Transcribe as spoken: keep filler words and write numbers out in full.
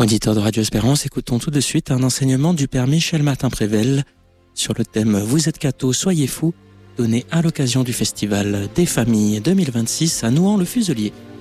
Auditeur de Radio Espérance, écoutons tout de suite un enseignement du Père Michel Martin-Prével sur le thème « Vous êtes catho, soyez fous », donné à l'occasion du Festival des Familles deux mille vingt-six à Nouan-le-Fuselier.